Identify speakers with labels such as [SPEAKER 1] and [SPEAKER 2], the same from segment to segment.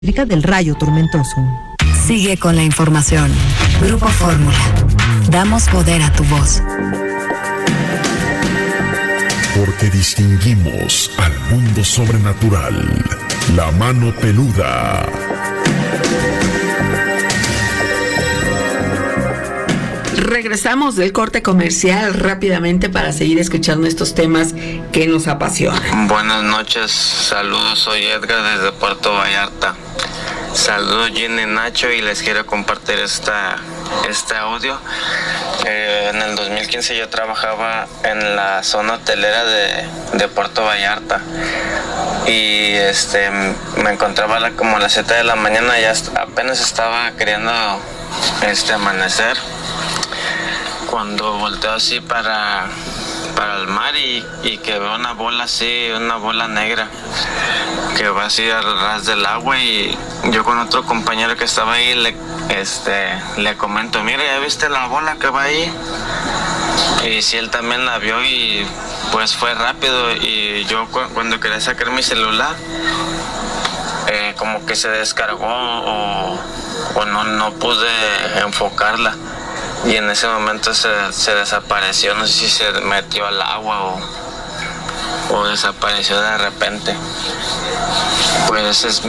[SPEAKER 1] del rayo tormentoso.
[SPEAKER 2] Sigue con la información. Grupo Fórmula. Damos poder a tu voz.
[SPEAKER 3] Porque distinguimos al mundo sobrenatural. La mano peluda.
[SPEAKER 4] Regresamos del corte comercial rápidamente para seguir escuchando estos temas que nos apasionan.
[SPEAKER 5] Buenas noches, saludos, soy Edgar desde Puerto Vallarta. Saludos Jenny y Nacho, y les quiero compartir este audio. En el 2015 yo trabajaba en la zona hotelera de Puerto Vallarta y me encontraba como a las 7 de la mañana, ya apenas estaba queriendo amanecer, cuando volteo así para el mar y que veo una bola así, una bola negra que va así al ras del agua, y yo con otro compañero que estaba ahí le comento: mira, ¿ya viste la bola que va ahí? Y si él también la vio, y pues fue rápido, y yo cuando quería sacar mi celular como que se descargó o no pude enfocarla, y en ese momento se desapareció. No sé si se metió al agua o desapareció de repente. Pues ese es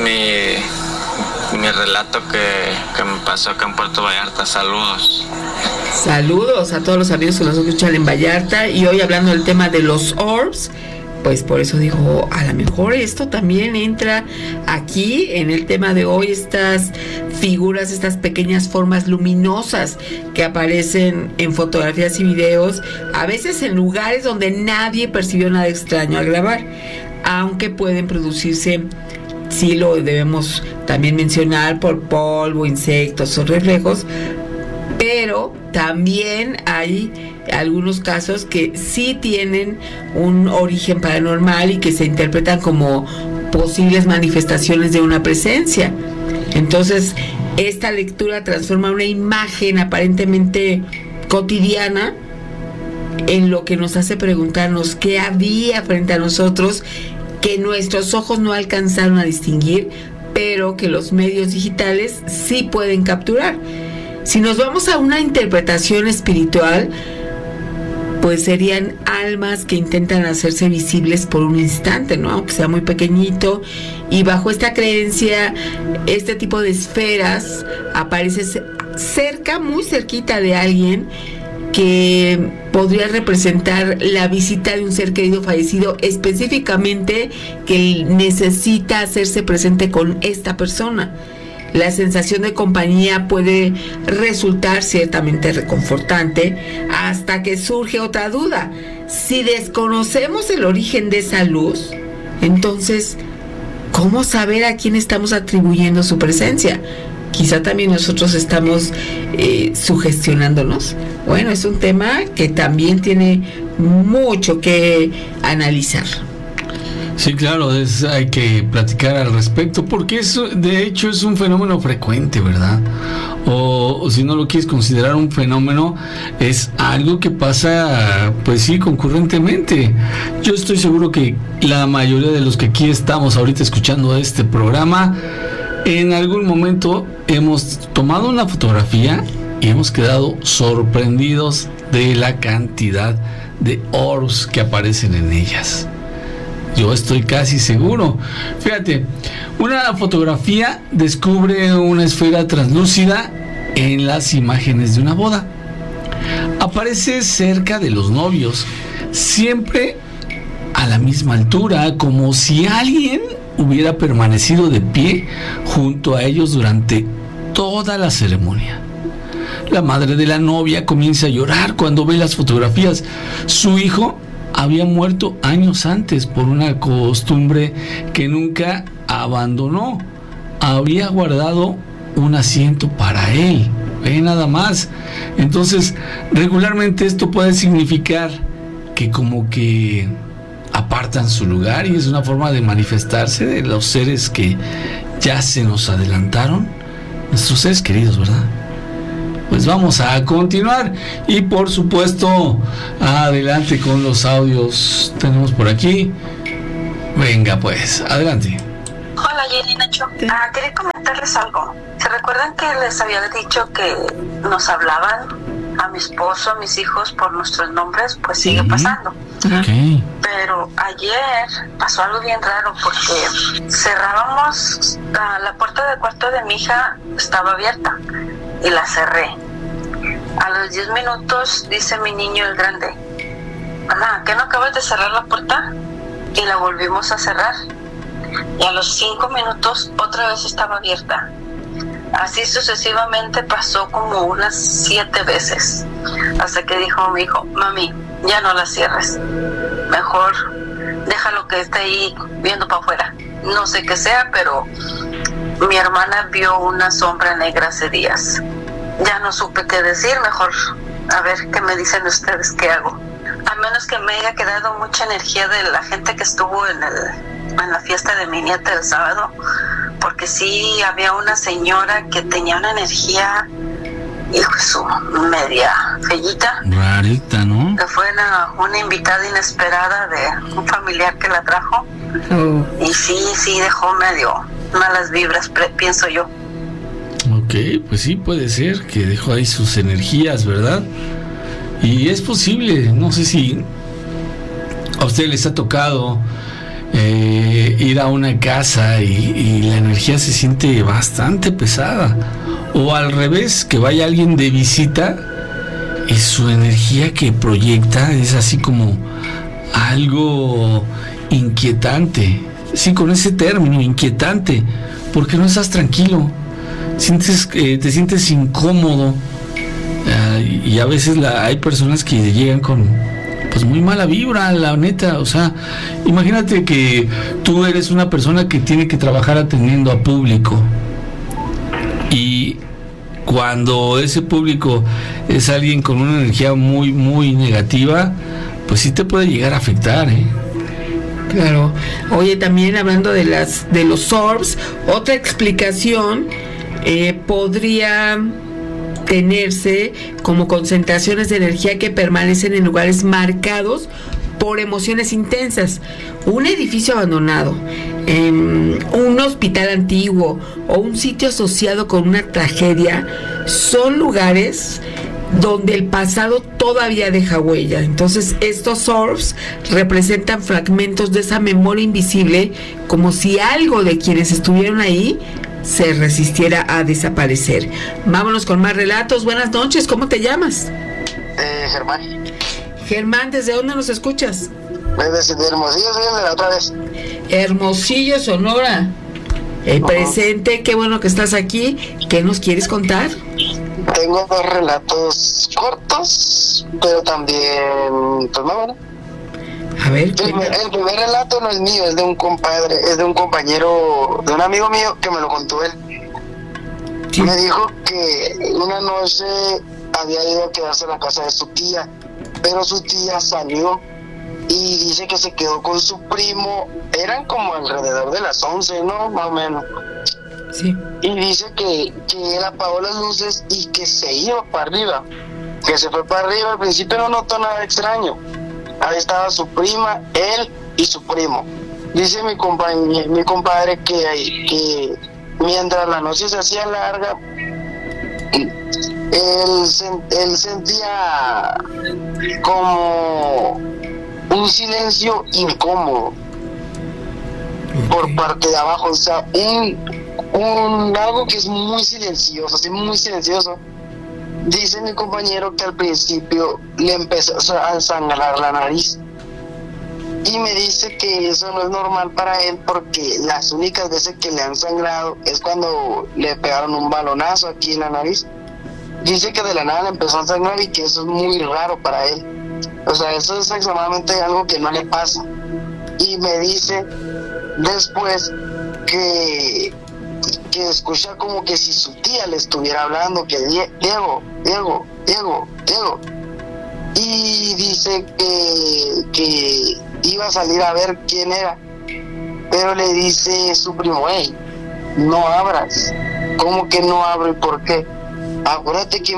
[SPEAKER 5] mi relato que me pasó acá en Puerto Vallarta. Saludos.
[SPEAKER 4] Saludos a todos los amigos que nos escuchan en Vallarta. Y hoy hablando del tema de los orbs, pues por eso digo, a lo mejor esto también entra aquí en el tema de hoy, estas figuras, estas pequeñas formas luminosas que aparecen en fotografías y videos, a veces en lugares donde nadie percibió nada extraño al grabar, aunque pueden producirse, sí lo debemos también mencionar, por polvo, insectos o reflejos, pero también hay algunos casos que sí tienen un origen paranormal y que se interpretan como posibles manifestaciones de una presencia. Entonces, esta lectura transforma una imagen aparentemente cotidiana en lo que nos hace preguntarnos qué había frente a nosotros que nuestros ojos no alcanzaron a distinguir, pero que los medios digitales sí pueden capturar. Si nos vamos a una interpretación espiritual, pues serían almas que intentan hacerse visibles por un instante, ¿no? Aunque sea muy pequeñito. Y bajo esta creencia, este tipo de esferas aparece cerca, muy cerquita de alguien que podría representar la visita de un ser querido fallecido, específicamente que necesita hacerse presente con esta persona. La sensación de compañía puede resultar ciertamente reconfortante hasta que surge otra duda. Si desconocemos el origen de esa luz, entonces, ¿cómo saber a quién estamos atribuyendo su presencia? Quizá también nosotros estamos sugestionándonos. Bueno, es un tema que también tiene mucho que analizar.
[SPEAKER 6] Sí, claro, hay que platicar al respecto, porque eso, de hecho, es un fenómeno frecuente, ¿verdad? O si no lo quieres considerar un fenómeno, es algo que pasa, pues sí, concurrentemente. Yo estoy seguro que la mayoría de los que aquí estamos ahorita escuchando este programa, en algún momento hemos tomado una fotografía y hemos quedado sorprendidos de la cantidad de orbs que aparecen en ellas. Yo estoy casi seguro. Fíjate, una fotografía descubre una esfera translúcida en las imágenes de una boda. Aparece cerca de los novios, siempre a la misma altura, como si alguien hubiera permanecido de pie junto a ellos durante toda la ceremonia. La madre de la novia comienza a llorar cuando ve las fotografías. Su hijo había muerto años antes por una costumbre que nunca abandonó. Había guardado un asiento para él. Ve nada más. Entonces, regularmente esto puede significar que como que apartan su lugar, y es una forma de manifestarse de los seres que ya se nos adelantaron, nuestros seres queridos, ¿verdad? Pues vamos a continuar y por supuesto adelante con los audios. Tenemos por aquí. Venga pues, adelante.
[SPEAKER 7] Hola,
[SPEAKER 1] Jenny, Nacho. Quería comentarles algo. ¿Se recuerdan que les había dicho que nos hablaban a mi esposo, a mis hijos por nuestros nombres? Pues sigue pasando.
[SPEAKER 6] Okay.
[SPEAKER 1] Pero ayer pasó algo bien raro porque cerrábamos la puerta del cuarto de mi hija, estaba abierta y la cerré. A los 10 minutos dice mi niño el grande: mamá, ¿qué no acabas de cerrar la puerta? Y la volvimos a cerrar. Y a los 5 minutos otra vez estaba abierta. Así sucesivamente pasó como unas 7 veces. Hasta que dijo mi hijo: mami, ya no la cierres. Mejor déjalo que esté ahí viendo para afuera. No sé qué sea, pero mi hermana vio una sombra negra hace días. Ya no supe qué decir, mejor a ver qué me dicen ustedes, qué hago. A menos que me haya quedado mucha energía de la gente que estuvo en la fiesta de mi nieta el sábado, porque sí había una señora que tenía una energía, hijo, su media fellita.
[SPEAKER 6] Rarita, ¿no?
[SPEAKER 1] Que fue una invitada inesperada de un familiar que la trajo. Y sí dejó medio malas vibras, pienso yo.
[SPEAKER 6] Ok, pues sí, puede ser que dejó ahí sus energías, ¿verdad? Y es posible, no sé si a usted les ha tocado ir a una casa y la energía se siente bastante pesada, o al revés, que vaya alguien de visita y su energía que proyecta es así como algo inquietante. Sí, con ese término, inquietante, porque no estás tranquilo, te sientes incómodo. Y a veces hay personas que llegan con pues muy mala vibra, la neta. O sea, imagínate que tú eres una persona que tiene que trabajar atendiendo a público, y cuando ese público es alguien con una energía muy muy negativa, pues sí te puede llegar a afectar,
[SPEAKER 4] Claro. Oye, también hablando de los orbs, otra explicación podría tenerse como concentraciones de energía que permanecen en lugares marcados por emociones intensas. Un edificio abandonado, un hospital antiguo o un sitio asociado con una tragedia son lugares donde el pasado todavía deja huella. Entonces estos orbs representan fragmentos de esa memoria invisible, como si algo de quienes estuvieron ahí se resistiera a desaparecer. Vámonos con más relatos. Buenas noches, ¿cómo te llamas?
[SPEAKER 7] Germán.
[SPEAKER 4] Germán, ¿desde dónde nos escuchas?
[SPEAKER 7] Desde Hermosillo, soy de la otra vez.
[SPEAKER 4] Hermosillo, Sonora. Presente, qué bueno que estás aquí. ¿Qué nos quieres contar?
[SPEAKER 7] Tengo 2 relatos cortos, pero también, pues no, bueno.
[SPEAKER 4] A ver,
[SPEAKER 7] el primer relato no es mío, es de un compadre, es de un compañero, de un amigo mío que me lo contó él. Sí. Me dijo que una noche había ido a quedarse en la casa de su tía, pero su tía salió y dice que se quedó con su primo. Eran como alrededor de las 11, ¿no? Más o menos.
[SPEAKER 4] Sí.
[SPEAKER 7] Y dice que él apagó las luces y que se iba para arriba, que se fue para arriba. Al principio no notó nada extraño. Ahí estaba su prima, él y su primo. Dice mi compadre que mientras la noche se hacía larga, él sentía como un silencio incómodo por parte de abajo. O sea, un algo que es muy silencioso, así muy silencioso. Dice mi compañero que al principio le empezó a sangrar la nariz, y me dice que eso no es normal para él, porque las únicas veces que le han sangrado es cuando le pegaron un balonazo aquí en la nariz. Dice que de la nada le empezó a sangrar y que eso es muy raro para él. O sea, eso es extremadamente algo que no le pasa. Y me dice después que escucha como que si su tía le estuviera hablando, que Diego. Y dice que iba a salir a ver quién era, pero le dice su primo: hey, no abras. ¿Cómo que no abro? ¿Y por qué? Acuérdate que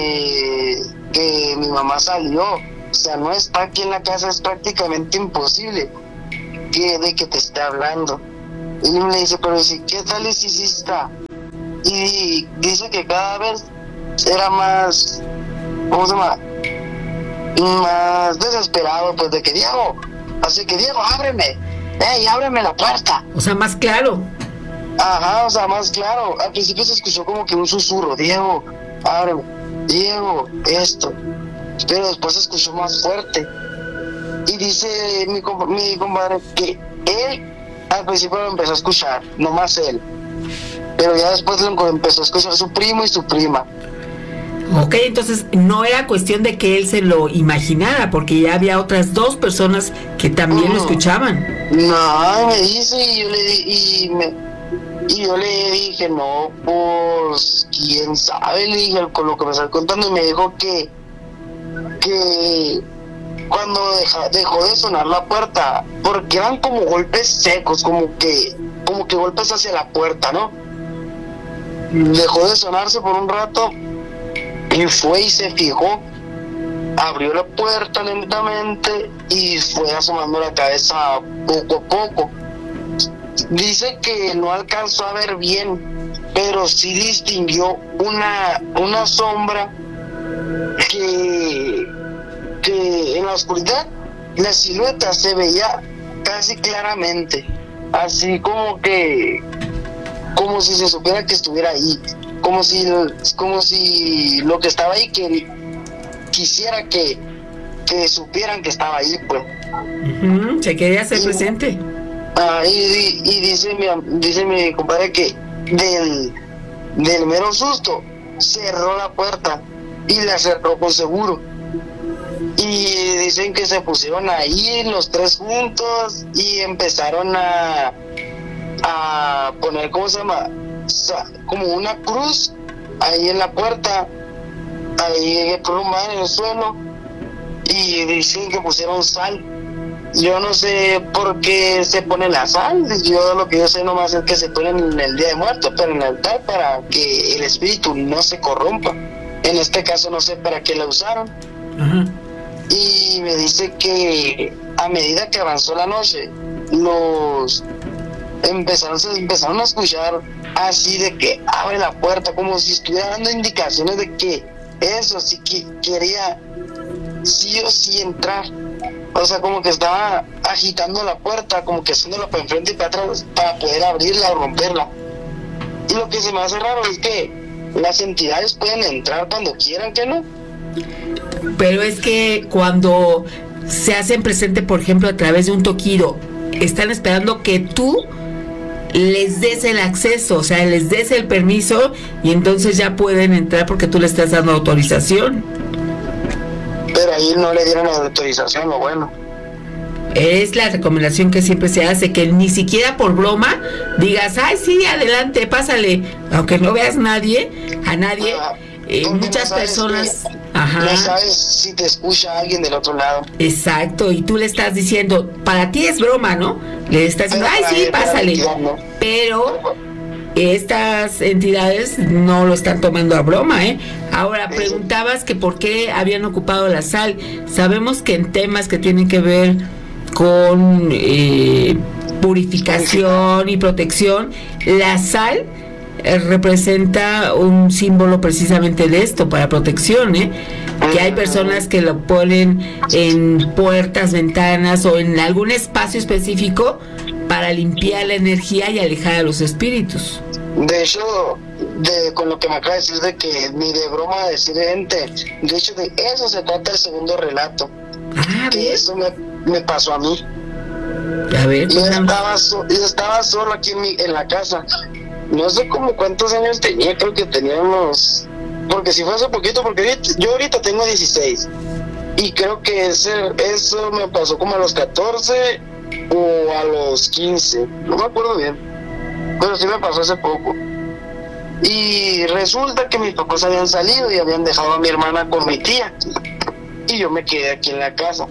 [SPEAKER 7] mi mamá salió, o sea, no está aquí en la casa, es prácticamente imposible de que te esté hablando. Y me dice, pero dice, ¿qué tal y si sí está? Y dice que cada vez era más, ¿cómo se llama? Más desesperado, pues de que Diego, así que Diego, ábreme, ábreme la puerta.
[SPEAKER 4] O sea, más claro.
[SPEAKER 7] Ajá, o sea, más claro. Al principio se escuchó como que un susurro, Diego, ábreme, Diego, esto. Pero después se escuchó más fuerte. Y dice mi compadre que él al principio lo empezó a escuchar, nomás él. Pero ya después lo empezó a escuchar su primo y su prima.
[SPEAKER 4] Ok, entonces no era cuestión de que él se lo imaginara, porque ya había otras 2 personas que también lo escuchaban.
[SPEAKER 7] No, me dice, y yo le dije, no, pues, quién sabe, le dije, con lo que me está contando, y me dijo que cuando dejó de sonar la puerta, porque eran como golpes secos, como que golpes hacia la puerta, ¿no? Dejó de sonarse por un rato, y fue y se fijó, abrió la puerta lentamente y fue asomando la cabeza poco a poco. Dice que no alcanzó a ver bien, pero sí distinguió una sombra que en la oscuridad la silueta se veía casi claramente, así como si se supiera que estuviera ahí, como si lo que estaba ahí que quisiera que supieran que estaba ahí, pues.
[SPEAKER 4] Se quería hacer presente.
[SPEAKER 7] Y dice mi compadre que del mero susto cerró la puerta y la cerró con seguro. Y dicen que se pusieron ahí los 3 juntos y empezaron a poner, ¿cómo se llama? Como una cruz ahí en la puerta, ahí plumada en el suelo, y dicen que pusieron sal. Yo no sé por qué se pone la sal. Yo lo que yo sé nomás es que se pone en el Día de Muertos, pero en el altar, para que el espíritu no se corrompa. En este caso no sé para qué la usaron.
[SPEAKER 4] Ajá.
[SPEAKER 7] Y me dice que a medida que avanzó la noche, se empezaron a escuchar así de que abre la puerta, como si estuviera dando indicaciones de que eso sí que quería sí o sí entrar. O sea, como que estaba agitando la puerta, como que haciéndola para enfrente y para atrás para poder abrirla o romperla. Y lo que se me hace raro es que las entidades pueden entrar cuando quieran, ¿que no?
[SPEAKER 4] Pero es que cuando se hacen presente, por ejemplo, a través de un toquido, están esperando que tú les des el acceso, o sea, les des el permiso, y entonces ya pueden entrar porque tú le estás dando autorización.
[SPEAKER 7] Pero ahí no le dieron la autorización, lo bueno.
[SPEAKER 4] Es la recomendación que siempre se hace, que ni siquiera por broma digas, ay, sí, adelante, pásale, aunque no veas a nadie, muchas personas...
[SPEAKER 7] No sabes si te escucha alguien del otro lado.
[SPEAKER 4] Exacto, y tú le estás diciendo, para ti es broma, ¿no? Le estás diciendo, ay, sí, pásale. Pero estas entidades no lo están tomando a broma, ¿eh? Ahora, preguntabas que por qué habían ocupado la sal. Sabemos que en temas que tienen que ver con purificación y protección, la sal representa un símbolo precisamente de esto, para protección, que hay personas que lo ponen en puertas, ventanas o en algún espacio específico para limpiar la energía y alejar a los espíritus.
[SPEAKER 7] De hecho, con lo que me acaba de decir, de que ni de broma decir gente, de hecho de eso se trata el segundo relato. Que eso me pasó a mí.
[SPEAKER 4] A ver,
[SPEAKER 7] yo estaba solo aquí en la casa. No sé como cuántos años tenía, creo que tenía unos... Porque si fue hace poquito, porque yo ahorita tengo 16. Y creo que eso me pasó como a los 14 o a los 15. No me acuerdo bien. Pero sí me pasó hace poco. Y resulta que mis papás habían salido y habían dejado a mi hermana con mi tía. Y yo me quedé aquí en la casa.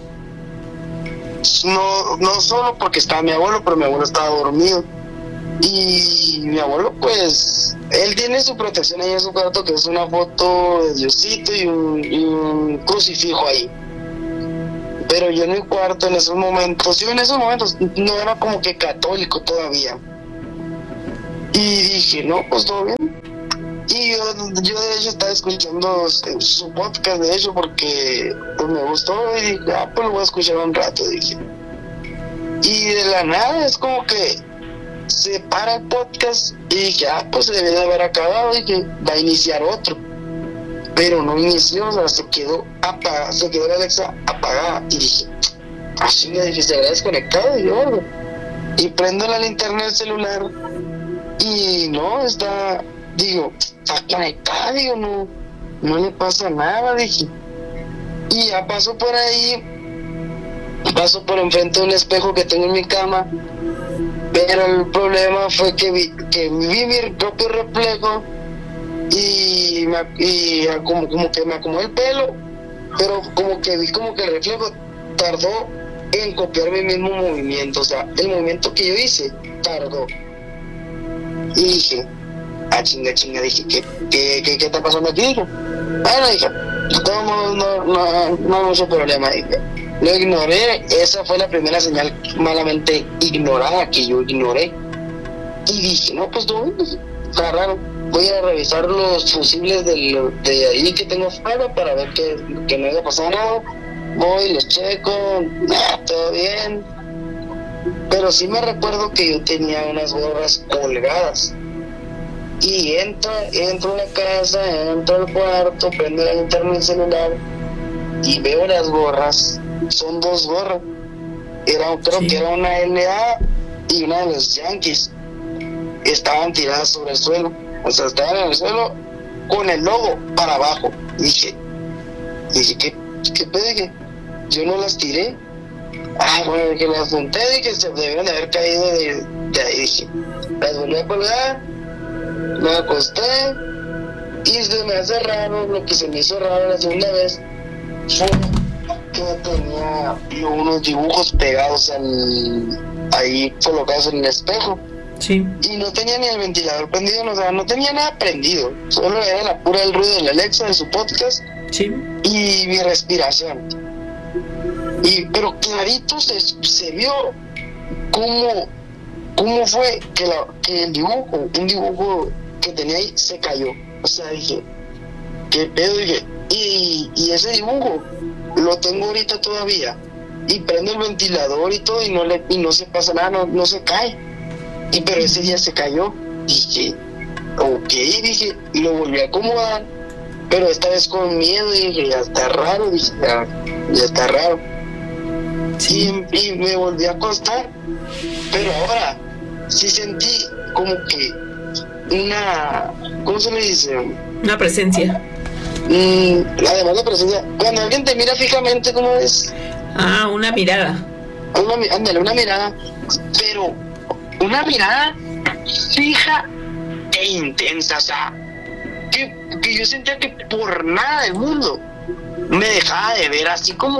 [SPEAKER 7] No solo porque estaba mi abuelo, pero mi abuelo estaba dormido. Y mi abuelo, pues, él tiene su protección ahí en su cuarto, que es una foto de Diosito y un crucifijo ahí. Pero yo en mi cuarto, yo en esos momentos no era como que católico todavía. Y dije, no, pues todo bien. Y yo de hecho estaba escuchando su podcast, de hecho, porque pues me gustó y dije, pues lo voy a escuchar un rato, dije. Y de la nada es como que se para el podcast y dije, pues se debe de haber acabado, dije, va a iniciar otro. Pero no inició, o sea, se quedó apagada, se quedó la Alexa apagada. Y dije, así me dije, se habrá desconectado, y yo, y prendo la linterna del celular y no, está conectada, digo, no le pasa nada, dije. Y ya paso por ahí, paso por enfrente de un espejo que tengo en mi cama, pero el problema fue que vi mi propio reflejo y como que me acomodé el pelo, pero como que vi como que el reflejo tardó en copiar mi mismo movimiento, o sea, el movimiento que yo hice tardó. Y dije, chinga, dije, ¿qué está pasando aquí? Dije, bueno, dije, no mucho problema, dije. Lo ignoré, esa fue la primera señal malamente ignorada que yo ignoré. Y dije, no, pues todo bien, está raro. Voy a revisar los fusibles de ahí que tengo afuera para ver que no haya pasado nada. Voy, los checo, todo bien. Pero sí me recuerdo que yo tenía unas gorras colgadas. Y entro a la casa, entro al cuarto, prendo la linterna del celular y veo las gorras. Son 2 gorras. Creo que era una LA y una de los Yankees. Estaban tiradas sobre el suelo. O sea, estaban en el suelo con el logo para abajo. Dije, ¿qué pedo? Dije, yo no las tiré. Bueno, que las junté, dije, se debieron de haber caído de ahí. Dije, las volví a colgar, me acosté y se me hace raro. Lo que se me hizo raro la segunda vez fue que tenía unos dibujos pegados ahí colocados en el espejo.
[SPEAKER 4] Sí.
[SPEAKER 7] Y no tenía ni el ventilador prendido, o sea, no tenía nada prendido. Solo era el ruido de la Alexa de su podcast.
[SPEAKER 4] Sí. Y
[SPEAKER 7] mi respiración. Pero clarito se vio cómo fue que el dibujo, un dibujo que tenía ahí, se cayó. O sea, dije, ¿qué pedo? Dije, y ese dibujo lo tengo ahorita todavía. Y prendo el ventilador y todo, y no se pasa nada, no se cae. Pero ese día se cayó. Dije, ok, dije, y lo volví a acomodar, pero esta vez con miedo. Dije, ya está raro, dije, ya está raro. Sí. Y me volví a acostar, pero ahora sí sentí como que ¿cómo se le dice?
[SPEAKER 4] Una presencia.
[SPEAKER 7] Además la presencia, cuando alguien te mira fijamente, ¿cómo es?
[SPEAKER 4] Una mirada.
[SPEAKER 7] Ándale, una mirada, pero una mirada fija e intensa, o sea, que yo sentía que por nada del mundo me dejaba de ver, así como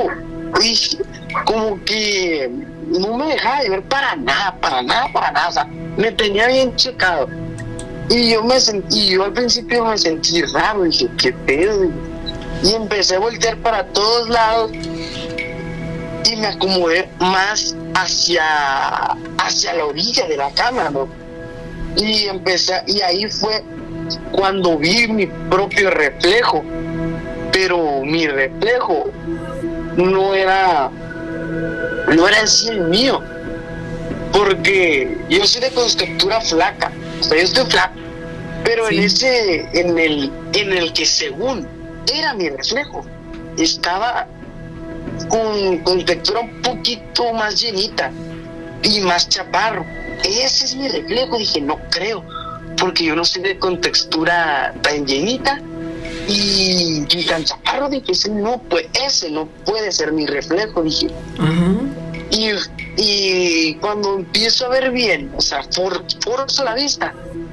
[SPEAKER 7] que no me dejaba de ver para nada, o sea, me tenía bien checado. Y yo al principio me sentí raro, dije, ¿qué pedo? Y empecé a voltear para todos lados y me acomodé más hacia la orilla de la cama, ¿no? Y ahí fue cuando vi mi propio reflejo, pero mi reflejo no era en sí el mío, porque yo soy de constructura flaca, o sea, yo estoy flaco, pero sí. en el que según era mi reflejo, estaba con textura un poquito más llenita y más chaparro. Ese es mi reflejo. Dije, no creo, porque yo no soy con textura tan llenita y tan chaparro. Dije, ese no puede ser mi reflejo, dije. Uh-huh. Y cuando empiezo a ver bien, o sea, forzo la vista,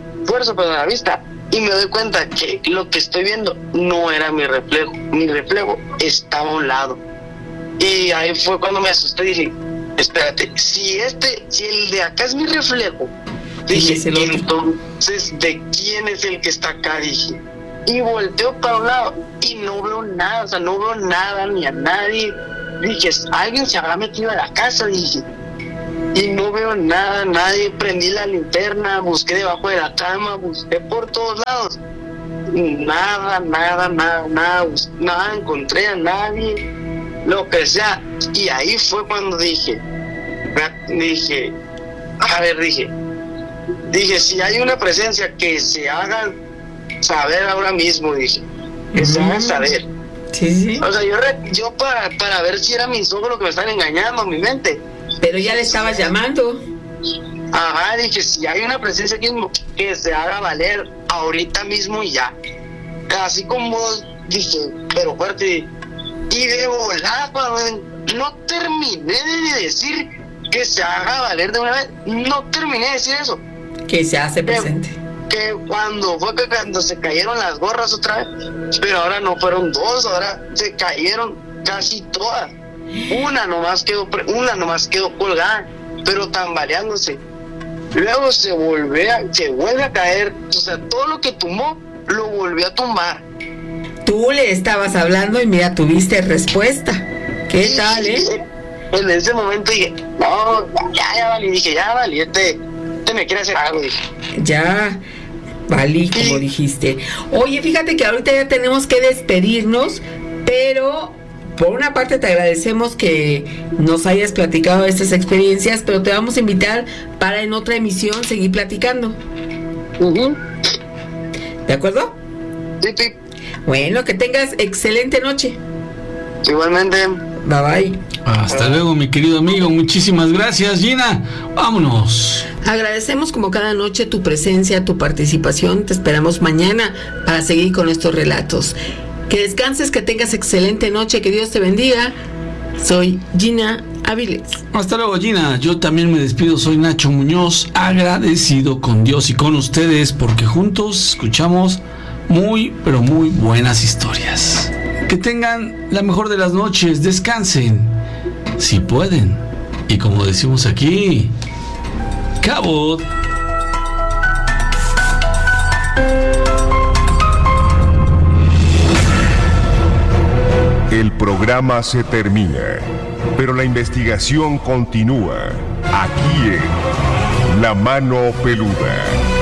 [SPEAKER 7] y me doy cuenta que lo que estoy viendo no era mi reflejo estaba a un lado. Y ahí fue cuando me asusté y dije, espérate, si el de acá es mi reflejo, dije, entonces, ¿de quién es el que está acá? Dije, y volteo para un lado y no veo nada, o sea, no veo nada ni a nadie. Dije, alguien se habrá metido a la casa, dije. y no veo nada, nadie. Prendí la linterna, busqué debajo de la cama, busqué por todos lados. Nada, encontré a nadie, lo que sea. Y ahí fue cuando dije, si hay una presencia, que se haga saber ahora mismo, dije, que se haga saber.
[SPEAKER 4] Sí.
[SPEAKER 7] O sea, yo para ver si era mis ojos lo que me están engañando en mi mente.
[SPEAKER 4] Pero ya le estabas llamando.
[SPEAKER 7] Ajá, dije, si hay una presencia aquí mismo, que se haga valer ahorita mismo y ya. Así como dije, pero fuerte. Y de volada, cuando no terminé de decir que se haga valer de una vez, no terminé de decir eso.
[SPEAKER 4] Que se hace presente.
[SPEAKER 7] Que cuando se cayeron las gorras otra vez, pero ahora no fueron dos, ahora se cayeron casi todas. Una nomás quedó colgada, pero tambaleándose. Luego se vuelve a caer, o sea, todo lo que tumbó lo volvió a tumbar.
[SPEAKER 4] Tú le estabas hablando y mira, tuviste respuesta. ¿Qué tal,
[SPEAKER 7] En ese momento dije, no, ya valí, este me quiere hacer algo, dije.
[SPEAKER 4] Ya valí, como dijiste. Oye, fíjate que ahorita ya tenemos que despedirnos, pero por una parte te agradecemos que nos hayas platicado estas experiencias, pero te vamos a invitar para en otra emisión seguir platicando. ¿De acuerdo?
[SPEAKER 7] Sí.
[SPEAKER 4] Bueno, que tengas excelente noche.
[SPEAKER 7] Igualmente.
[SPEAKER 4] Bye bye.
[SPEAKER 6] Hasta luego, mi querido amigo. Muchísimas gracias, Gina. Vámonos.
[SPEAKER 4] Agradecemos como cada noche tu presencia, tu participación. Te esperamos mañana para seguir con estos relatos. Que descanses, que tengas excelente noche, que Dios te bendiga. Soy Gina Áviles.
[SPEAKER 6] Hasta luego, Gina. Yo también me despido, soy Nacho Muñoz, agradecido con Dios y con ustedes porque juntos escuchamos muy, pero muy buenas historias. Que tengan la mejor de las noches, descansen, si pueden. Y como decimos aquí, ¡Cabot!
[SPEAKER 3] El programa se termina, pero la investigación continúa aquí en La Mano Peluda.